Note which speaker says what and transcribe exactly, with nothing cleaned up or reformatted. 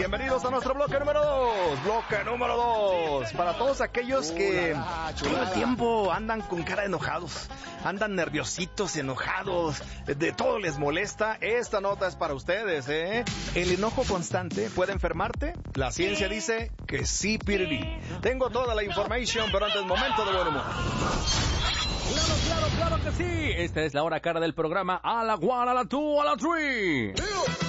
Speaker 1: Bienvenidos a nuestro bloque número dos. Bloque número dos. Para todos aquellos que todo el tiempo andan con cara de enojados, andan nerviositos, enojados, de todo les molesta, esta nota es para ustedes, ¿eh? El enojo constante puede enfermarte. La ciencia dice que sí, piriri. Tengo toda la información, pero antes momento de buen humor.
Speaker 2: Claro, claro, claro que sí. Esta es la hora cara del programa. A la one, a la two, a la three.